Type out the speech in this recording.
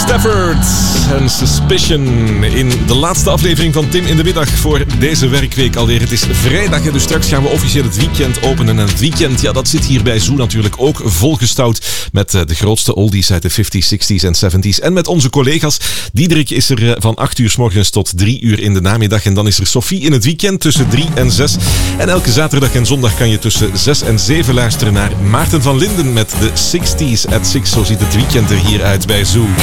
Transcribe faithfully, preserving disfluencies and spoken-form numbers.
Stafford en Suspicion in de laatste aflevering van Tim in de Middag voor deze werkweek alweer. Het is vrijdag en dus straks gaan we officieel het weekend openen. En het weekend, ja, dat zit hier bij Zoo natuurlijk ook volgestouwd met de grootste oldies uit de vijftiger, zestigers en zeventigers. En met onze collega's. Diederik is er van acht uur 's morgens tot drie uur in de namiddag. En dan is er Sophie in het weekend tussen drie en zes. En elke zaterdag en zondag kan je tussen zes en zeven luisteren naar Maarten van Linden met de zestig's at zes. Zo ziet het weekend er hier uit bij Zoo.